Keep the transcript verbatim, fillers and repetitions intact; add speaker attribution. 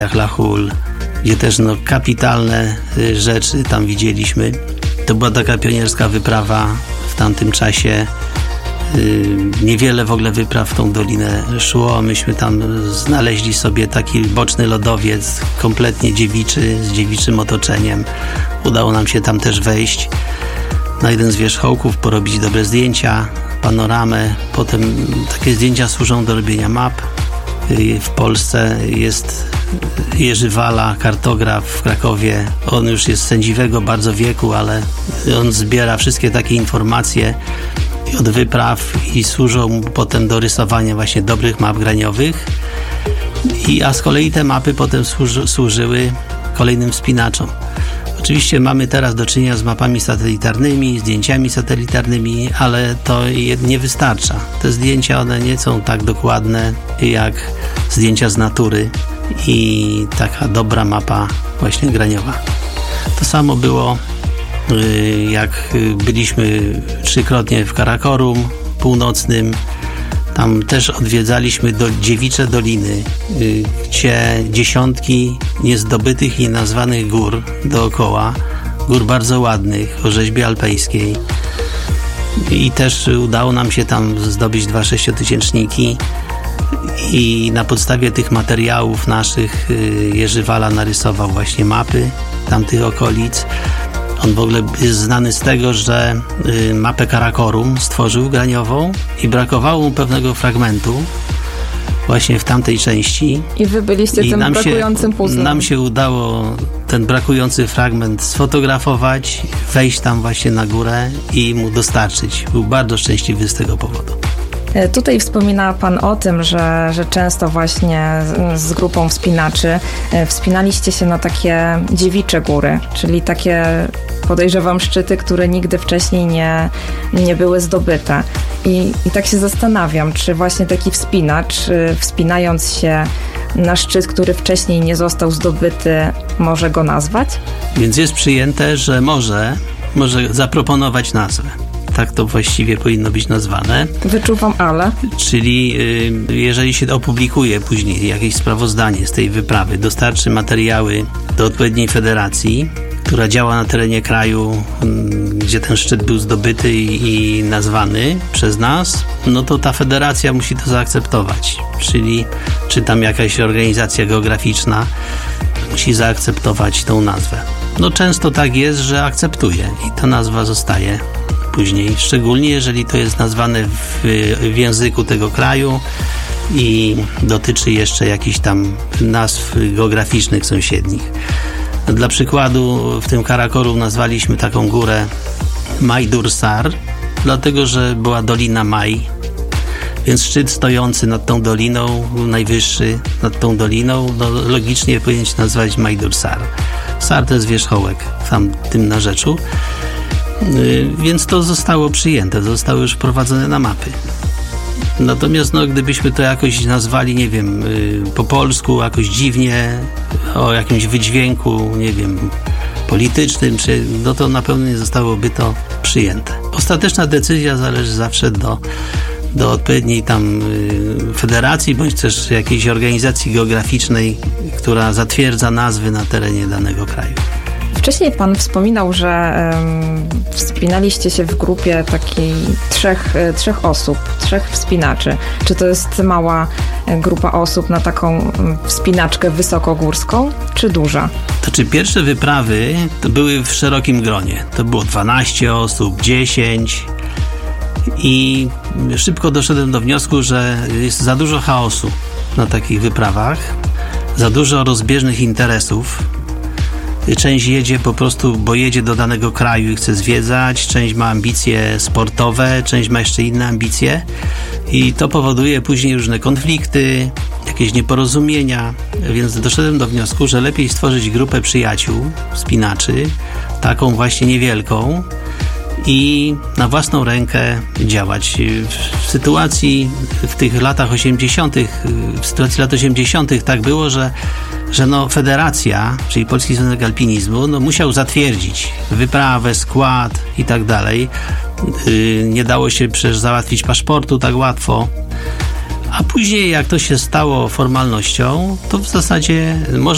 Speaker 1: Lachul, gdzie też no, kapitalne rzeczy tam widzieliśmy. To była taka pionierska wyprawa w tamtym czasie. Niewiele w ogóle wypraw w tą dolinę szło. Myśmy tam znaleźli sobie taki boczny lodowiec, kompletnie dziewiczy, z dziewiczym otoczeniem. Udało nam się tam też wejść na jeden z wierzchołków, porobić dobre zdjęcia, panoramę. Potem takie zdjęcia służą do robienia map. W Polsce jest Jerzy Wala, kartograf w Krakowie. On już jest sędziwego bardzo wieku, ale on zbiera wszystkie takie informacje od wypraw i służą mu potem do rysowania właśnie dobrych map graniowych. I, a z kolei te mapy potem służy, służyły kolejnym wspinaczom. Oczywiście mamy teraz do czynienia z mapami satelitarnymi, zdjęciami satelitarnymi, ale to nie wystarcza. Te zdjęcia, one nie są tak dokładne jak zdjęcia z natury i taka dobra mapa właśnie graniowa. To samo było, jak byliśmy trzykrotnie w Karakorum Północnym. Tam też odwiedzaliśmy do dziewicze doliny, gdzie dziesiątki niezdobytych i nazwanych gór dookoła, gór bardzo ładnych, o rzeźbie alpejskiej. I też udało nam się tam zdobyć dwa sześciotysięczniki i na podstawie tych materiałów naszych Jerzy Wala narysował właśnie mapy tamtych okolic. On w ogóle jest znany z tego, że mapę Karakorum stworzył graniową i brakowało mu pewnego fragmentu właśnie w tamtej części.
Speaker 2: I wy byliście
Speaker 1: I
Speaker 2: tym
Speaker 1: nam
Speaker 2: brakującym
Speaker 1: się,
Speaker 2: puzzlem.
Speaker 1: Nam się udało ten brakujący fragment sfotografować, wejść tam właśnie na górę i mu dostarczyć. Był bardzo szczęśliwy z tego powodu.
Speaker 2: Tutaj wspomina Pan o tym, że, że często właśnie z, z grupą wspinaczy wspinaliście się na takie dziewicze góry, czyli takie, podejrzewam, szczyty, które nigdy wcześniej nie, nie były zdobyte. I, I tak się zastanawiam, czy właśnie taki wspinacz, wspinając się na szczyt, który wcześniej nie został zdobyty, może go nazwać?
Speaker 1: Więc jest przyjęte, że może, może zaproponować nazwę. Tak to właściwie powinno być nazwane.
Speaker 2: Wyczuwam ale.
Speaker 1: Czyli y, jeżeli się opublikuje później jakieś sprawozdanie z tej wyprawy, dostarczy materiały do odpowiedniej federacji, która działa na terenie kraju, y, gdzie ten szczyt był zdobyty i, i nazwany przez nas, no to ta federacja musi to zaakceptować. Czyli czy tam jakaś organizacja geograficzna musi zaakceptować tą nazwę. No często tak jest, że akceptuje i ta nazwa zostaje później, szczególnie jeżeli to jest nazwane w, w języku tego kraju i dotyczy jeszcze jakichś tam nazw geograficznych sąsiednich. Dla przykładu w tym Karakorum nazwaliśmy taką górę Majdursar, dlatego że była Dolina Maj, więc szczyt stojący nad tą doliną, najwyższy nad tą doliną, no logicznie powinien się nazywać Majdursar. Sar to jest wierzchołek w tamtym narzeczu. Więc to zostało przyjęte, zostało już wprowadzone na mapy. Natomiast no, gdybyśmy to jakoś nazwali, nie wiem, po polsku, jakoś dziwnie, o jakimś wydźwięku, nie wiem, politycznym, czy, no to na pewno nie zostałoby to przyjęte. Ostateczna decyzja zależy zawsze do, do odpowiedniej tam federacji, bądź też jakiejś organizacji geograficznej, która zatwierdza nazwy na terenie danego kraju.
Speaker 2: Wcześniej Pan wspominał, że um, wspinaliście się w grupie takiej trzech, trzech osób, trzech wspinaczy. Czy to jest mała grupa osób na taką wspinaczkę wysokogórską, czy duża?
Speaker 1: To czy pierwsze wyprawy to były w szerokim gronie. To było dwanaście osób, dziesięć i szybko doszedłem do wniosku, że jest za dużo chaosu na takich wyprawach, za dużo rozbieżnych interesów. Część jedzie po prostu, bo jedzie do danego kraju i chce zwiedzać, część ma ambicje sportowe, część ma jeszcze inne ambicje i to powoduje później różne konflikty, jakieś nieporozumienia, więc doszedłem do wniosku, że lepiej stworzyć grupę przyjaciół, wspinaczy, taką właśnie niewielką i na własną rękę działać. W sytuacji w tych latach osiemdziesiątych, w sytuacji lat osiemdziesiątych tak było, że że no federacja, czyli Polski Związek Alpinizmu, no musiał zatwierdzić wyprawę, skład i tak dalej. Yy, nie dało się przecież załatwić paszportu tak łatwo. A później, jak to się stało formalnością, to w zasadzie można